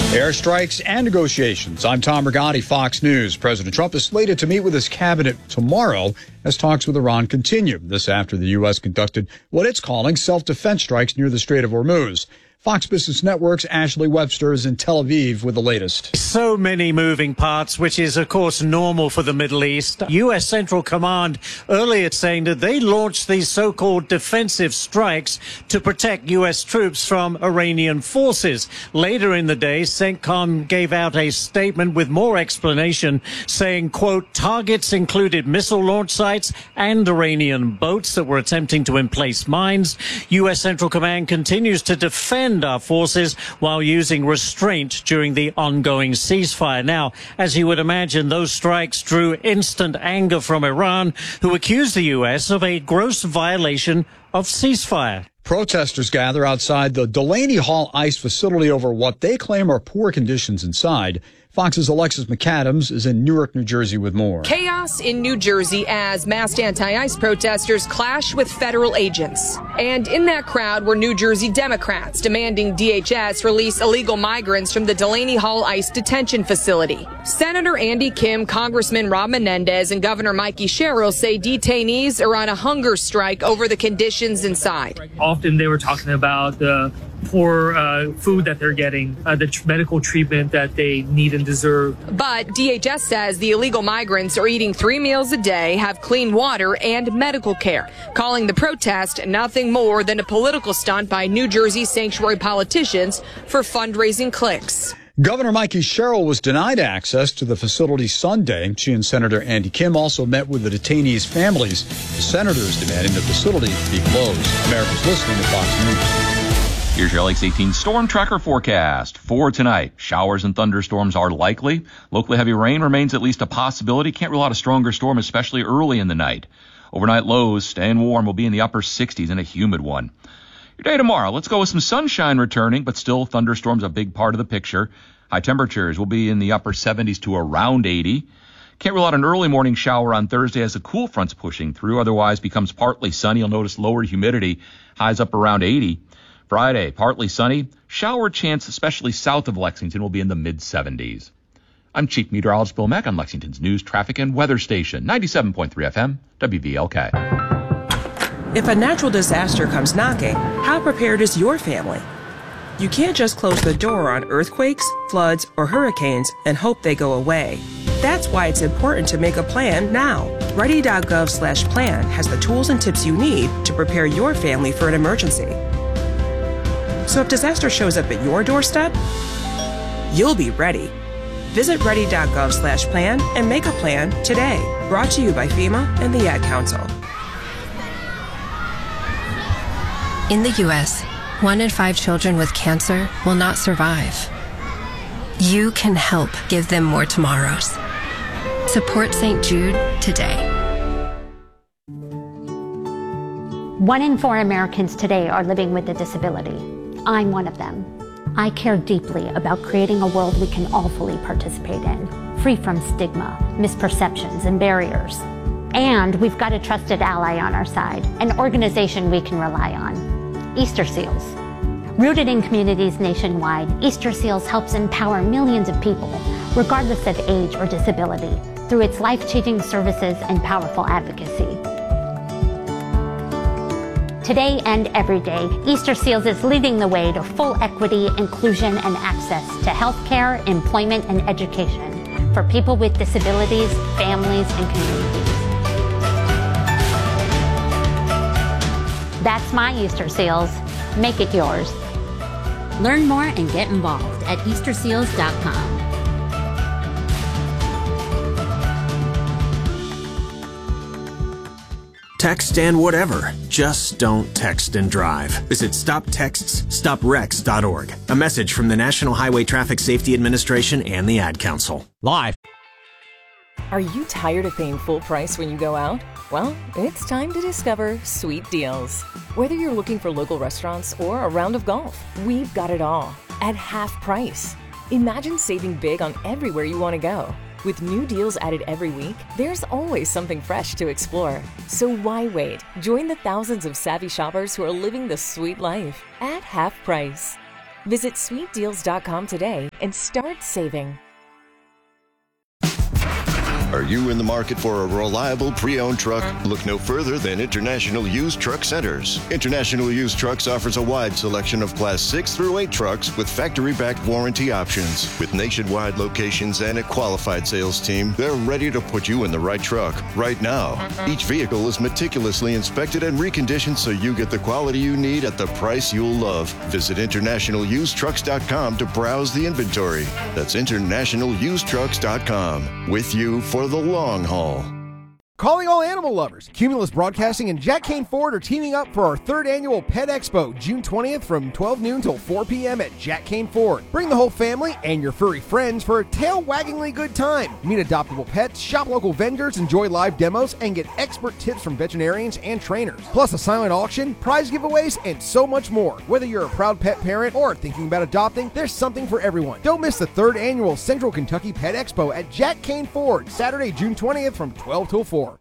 Airstrikes and negotiations. I'm Tom Rigotti, Fox News. President Trump is slated to meet with his cabinet tomorrow as talks with Iran continue. This after the U.S. conducted what it's calling self-defense strikes near the Strait of Hormuz. Fox Business Network's Ashley Webster is in Tel Aviv with the latest. So many moving parts, which is, of course, normal for the Middle East. U.S. Central Command earlier saying that they launched these so-called defensive strikes to protect U.S. troops from Iranian forces. Later in the day, CENTCOM gave out a statement with more explanation saying, quote, targets included missile launch sites and Iranian boats that were attempting to emplace mines. U.S. Central Command continues to defend our forces while using restraint during the ongoing ceasefire. Now, as you would imagine, those strikes drew instant anger from Iran, who accused the U.S. of a gross violation of ceasefire. Protesters gather outside the Delaney Hall ICE facility over what they claim are poor conditions inside. Fox's Alexis McAdams is in Newark, New Jersey with more. Chaos in New Jersey as masked anti-ICE protesters clash with federal agents. And in that crowd were New Jersey Democrats demanding DHS release illegal migrants from the Delaney Hall ICE detention facility. Senator Andy Kim, Congressman Rob Menendez, and Governor Mikey Sherrill say detainees are on a hunger strike over the conditions inside. Often they were talking about the poor food that they're getting, the medical treatment that they need and deserve. But DHS says the illegal migrants are eating 3 meals a day, have clean water and medical care, calling the protest nothing more than a political stunt by New Jersey sanctuary politicians for fundraising clicks. Governor Mikey Sherrill was denied access to the facility Sunday. She and Senator Andy Kim also met with the detainees' families. The senator is demanding the facility be closed. America's listening to Fox News. Here's your LX 18 storm tracker forecast for tonight. Showers and thunderstorms are likely. Locally heavy rain remains at least a possibility. Can't rule out a stronger storm, especially early in the night. Overnight lows staying warm will be in the upper 60s and a humid one. Your day tomorrow, let's go with some sunshine returning, but still thunderstorms a big part of the picture. High temperatures will be in the upper 70s to around 80. Can't rule out an early morning shower on Thursday as the cool front's pushing through. Otherwise becomes partly sunny. You'll notice lower humidity, highs up around 80. Friday, partly sunny. Shower chance, especially south of Lexington, will be in the mid-70s. I'm Chief Meteorologist Bill Mack on Lexington's News, Traffic, and Weather Station, 97.3 FM, WVLK. If a natural disaster comes knocking, how prepared is your family? You can't just close the door on earthquakes, floods, or hurricanes and hope they go away. That's why it's important to make a plan now. Ready.gov/plan has the tools and tips you need to prepare your family for an emergency. So if disaster shows up at your doorstep, you'll be ready. Visit ready.gov/plan and make a plan today. Brought to you by FEMA and the Ad Council. In the U.S., 1 in 5 children with cancer will not survive. You can help give them more tomorrows. Support St. Jude today. 1 in 4 Americans today are living with a disability. I'm one of them. I care deeply about creating a world we can all fully participate in, free from stigma, misperceptions, and barriers. And we've got a trusted ally on our side, an organization we can rely on, Easter Seals. Rooted in communities nationwide, Easter Seals helps empower millions of people, regardless of age or disability, through its life-changing services and powerful advocacy. Today and every day, Easter Seals is leading the way to full equity, inclusion, and access to healthcare, employment, and education for people with disabilities, families, and communities. That's my Easter Seals. Make it yours. Learn more and get involved at easterseals.com. Text and whatever. Just don't text and drive. Visit StopTextsStopWrecks.org. A message from the National Highway Traffic Safety Administration and the Ad Council. Live. Are you tired of paying full price when you go out? Well, it's time to discover Sweet Deals. Whether you're looking for local restaurants or a round of golf, we've got it all at half price. Imagine saving big on everywhere you want to go. With new deals added every week, there's always something fresh to explore. So why wait? Join the thousands of savvy shoppers who are living the sweet life at half price. Visit sweetdeals.com today and start saving. Are you in the market for a reliable pre-owned truck? Look no further than International Used Truck Centers. International Used Trucks offers a wide selection of Class 6 through 8 trucks with factory-backed warranty options. With nationwide locations and a qualified sales team, they're ready to put you in the right truck right now. Each vehicle is meticulously inspected and reconditioned so you get the quality you need at the price you'll love. Visit InternationalUsedTrucks.com to browse the inventory. That's InternationalUsedTrucks.com. With you for the long haul. Calling all animal lovers. Cumulus Broadcasting and Jack Kane Ford are teaming up for our 3rd annual Pet Expo, June 20th from 12 noon till 4 p.m. at Jack Kane Ford. Bring the whole family and your furry friends for a tail-waggingly good time. Meet adoptable pets, shop local vendors, enjoy live demos, and get expert tips from veterinarians and trainers. Plus a silent auction, prize giveaways, and so much more. Whether you're a proud pet parent or thinking about adopting, there's something for everyone. Don't miss the 3rd annual Central Kentucky Pet Expo at Jack Kane Ford, Saturday, June 20th from 12 till 4.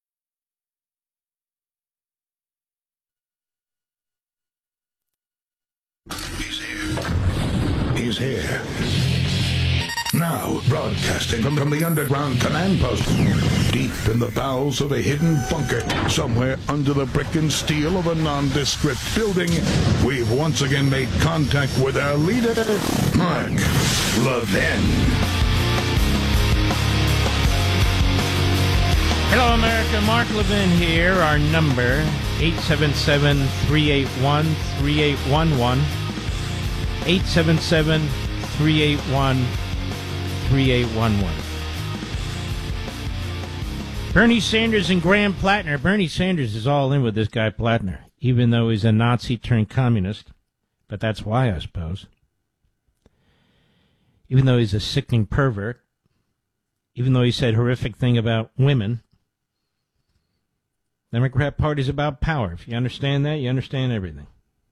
He's here. Now, broadcasting from the underground command post, deep in the bowels of a hidden bunker, somewhere under the brick and steel of a nondescript building, we've once again made contact with our leader, Mark Levin. Hello, America. Mark Levin here. Our number, 877-381-3811. 877-381-3811. Bernie Sanders and Graham Plattner. Bernie Sanders is all in with this guy Plattner, even though he's a Nazi turned communist. But that's why, I suppose. Even though he's a sickening pervert. Even though he said horrific thing about women. The Democrat Party's about power. If you understand that, you understand everything.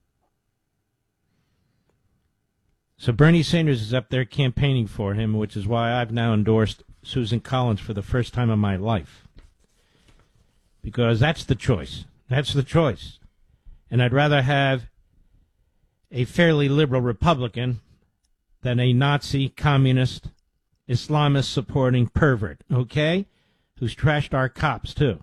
So Bernie Sanders is up there campaigning for him, which is why I've now endorsed Susan Collins for the first time in my life. Because that's the choice. That's the choice. And I'd rather have a fairly liberal Republican than a Nazi, communist, Islamist-supporting pervert, okay? Who's trashed our cops, too.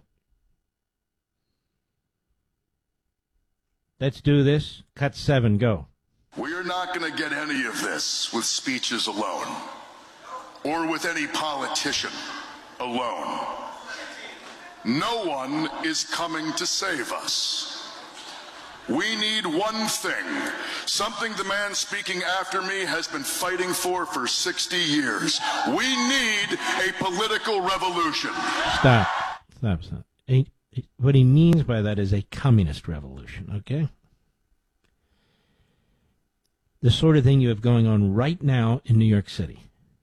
Let's do this. Cut 7, go. We are not going to get any of this with speeches alone, or with any politician alone. No one is coming to save us. We need one thing, something the man speaking after me has been fighting for 60 years. We need a political revolution. Stop. What he means by that is a communist revolution, okay? The sort of thing you have going on right now in New York City.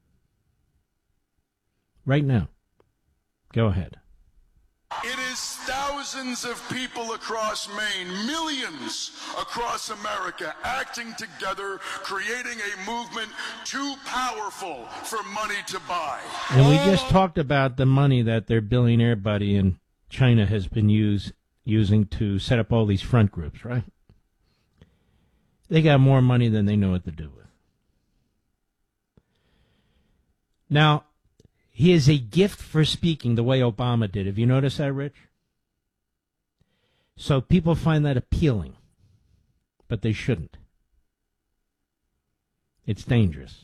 Right now. Go ahead. It is thousands of people across Maine, millions across America, acting together, creating a movement too powerful for money to buy. And we just talked about the money that their billionaire buddy in China has been using to set up all these front groups, right? They got more money than they know what to do with. Now, he is a gift for speaking the way Obama did. Have you noticed that, Rich? So people find that appealing, but they shouldn't. It's dangerous.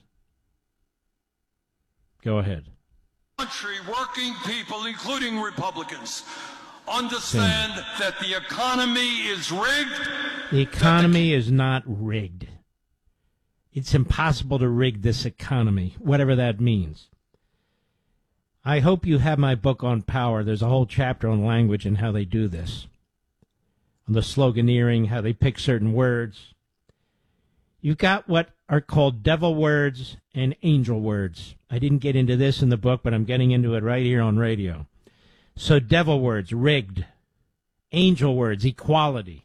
Go ahead. Country, working people, including Republicans, understand that the economy is rigged. The economy is not rigged. It's impossible to rig this economy, whatever that means. I hope you have my book on power. There's a whole chapter on language and how they do this. On the sloganeering, how they pick certain words. You've got what are called devil words and angel words. I didn't get into this in the book, but I'm getting into it right here on radio. So devil words, rigged. Angel words, equality.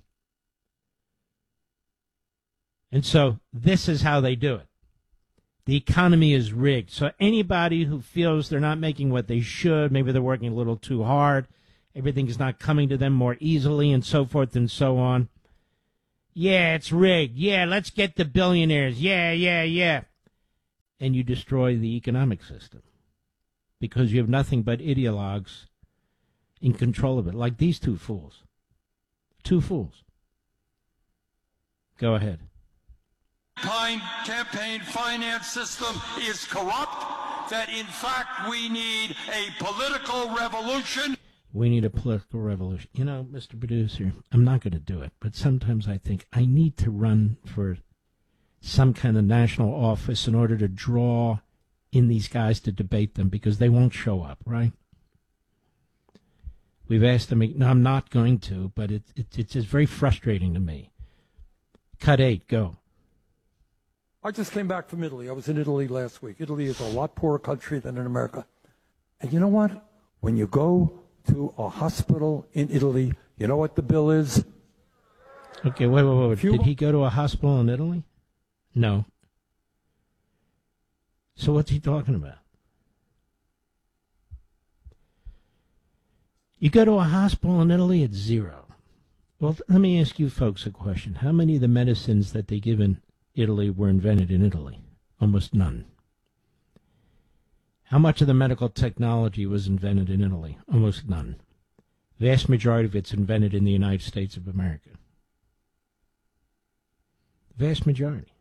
And so this is how they do it. The economy is rigged. So anybody who feels they're not making what they should, maybe they're working a little too hard, everything is not coming to them more easily, and so forth and so on, Yeah, it's rigged. Yeah, let's get the billionaires. Yeah. And you destroy the economic system because you have nothing but ideologues in control of it, like these two fools. Two fools. Go ahead. Campaign finance system is corrupt, that in fact we need a political revolution. We need a political revolution. You know, Mr. Producer, I'm not going to do it, but sometimes I think I need to run for some kind of national office in order to draw in these guys to debate them because they won't show up, right? We've asked them, no, I'm not going to, but it's just very frustrating to me. Cut 8, go. I just came back from Italy. I was in Italy last week. Italy is a lot poorer country than in America. And you know what? When you go to a hospital in Italy, you know what the bill is? Okay, wait. Did he go to a hospital in Italy? No. So what's he talking about? You go to a hospital in Italy, it's zero. Well, let me ask you folks a question. How many of the medicines that they give in Italy were invented in Italy? Almost none. How much of the medical technology was invented in Italy? Almost none. Vast majority of it's invented in the United States of America. Vast majority.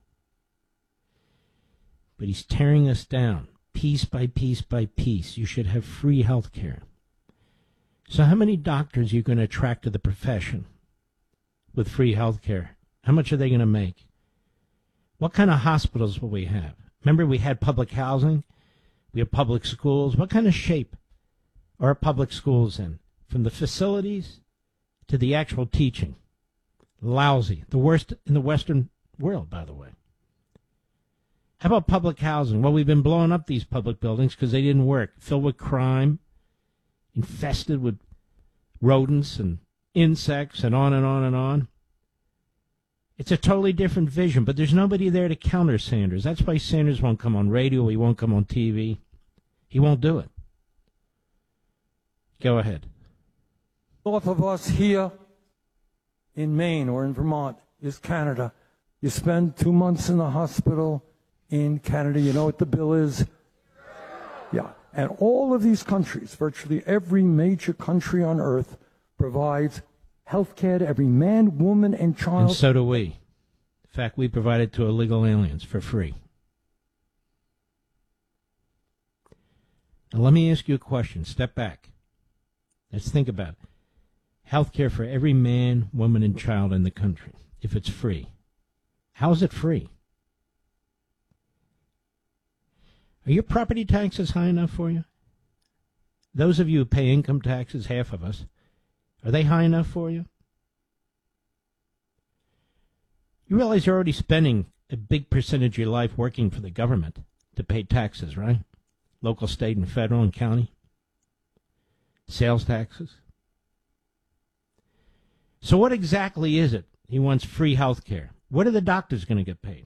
But he's tearing us down, piece by piece by piece. You should have free health care. So how many doctors are you going to attract to the profession with free health care? How much are they going to make? What kind of hospitals will we have? Remember, we had public housing. We have public schools. What kind of shape are our public schools in? From the facilities to the actual teaching. Lousy. The worst in the Western world, by the way. How about public housing? Well, we've been blowing up these public buildings because they didn't work. Filled with crime, infested with rodents and insects and on and on and on. It's a totally different vision, but there's nobody there to counter Sanders. That's why Sanders won't come on radio. He won't come on TV. He won't do it. Go ahead. North of us here in Maine or in Vermont is Canada. You spend 2 months in the hospital in Canada. You know what the bill is? Yeah. And all of these countries, virtually every major country on earth, provides health care to every man, woman, and child. And so do we. In fact, we provide it to illegal aliens for free. Now, let me ask you a question. Step back. Let's think about it. Health care for every man, woman, and child in the country, if it's free. How is it free? Are your property taxes high enough for you? Those of you who pay income taxes, half of us, are they high enough for you? You realize you're already spending a big percentage of your life working for the government to pay taxes, right? Local, state, and federal and county. Sales taxes. So what exactly is it? He wants free health care. What are the doctors going to get paid?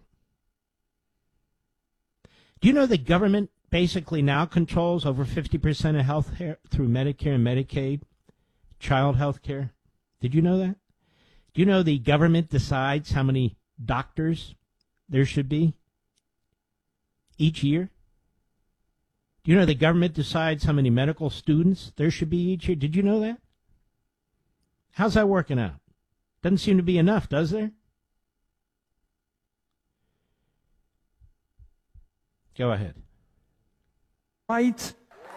Do you know the government basically now controls over 50% of health care through Medicare and Medicaid, child health care? Did you know that? Do you know the government decides how many doctors there should be each year? Do you know the government decides how many medical students there should be each year? Did you know that? How's that working out? Doesn't seem to be enough, does there? Go ahead. Right.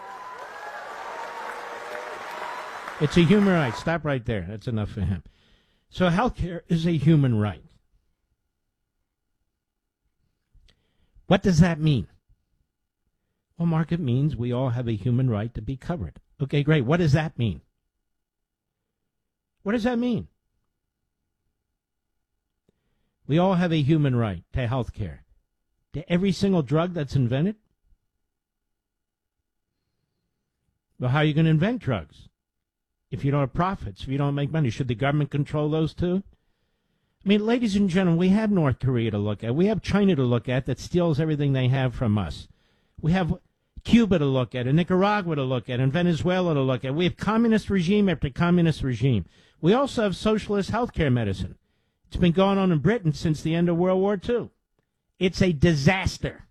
It's a human right. Stop right there. That's enough for him. So health care is a human right. What does that mean? Well, Mark, it means we all have a human right to be covered. Okay, great. What does that mean? What does that mean? We all have a human right to health care. To every single drug that's invented? Well, how are you going to invent drugs if you don't have profits, if you don't make money? Should the government control those too? I mean, ladies and gentlemen, we have North Korea to look at. We have China to look at that steals everything they have from us. We have Cuba to look at, and Nicaragua to look at, and Venezuela to look at. We have communist regime after communist regime. We also have socialist healthcare medicine. It's been going on in Britain since the end of World War II. It's a disaster.